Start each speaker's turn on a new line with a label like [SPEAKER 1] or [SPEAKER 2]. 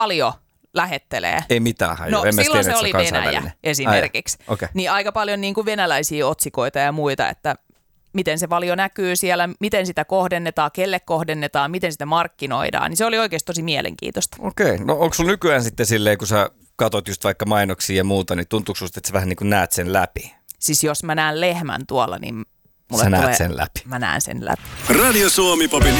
[SPEAKER 1] paljon lähettelee.
[SPEAKER 2] Ei mitään hajua.
[SPEAKER 1] No silloin se oli Venäjä esimerkiksi.
[SPEAKER 2] Okay.
[SPEAKER 1] Niin aika paljon niin kuin venäläisiä otsikoita ja muita, että miten se valio näkyy siellä, miten sitä kohdennetaan, kelle kohdennetaan, miten sitä markkinoidaan. Niin se oli oikeasti tosi mielenkiintoista.
[SPEAKER 2] Okei. No onko sulla nykyään sitten silleen, kun sä katot just vaikka mainoksia ja muuta, niin tuntuuko susta, että sä vähän niin kuin näet sen läpi?
[SPEAKER 1] Siis jos mä näen lehmän tuolla, niin
[SPEAKER 2] sä näet sen läpi.
[SPEAKER 1] Mä näen sen läpi.
[SPEAKER 3] Radio Suomi Popin